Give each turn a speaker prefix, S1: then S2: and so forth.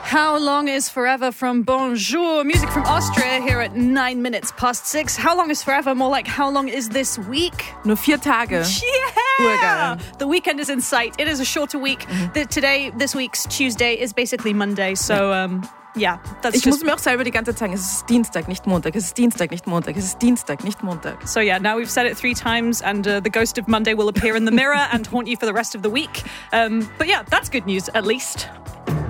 S1: How Long is Forever from Bonjour. Music from Austria here at 9 minutes past 6. How long is forever? More like how long is this week?
S2: Nur 4 Tage.
S1: Yeah! The weekend is in sight. It is a shorter week. This week's Tuesday is basically Monday. So, yeah, that's
S2: Ich muss mir auch selber die ganze Zeit sagen, es ist Dienstag, nicht Montag. Es ist Dienstag, nicht Montag. Es ist Dienstag, nicht Montag.
S1: So yeah, now we've said it 3 times and the ghost of Monday will appear in the mirror and haunt you for the rest of the week. But yeah, that's good news at least.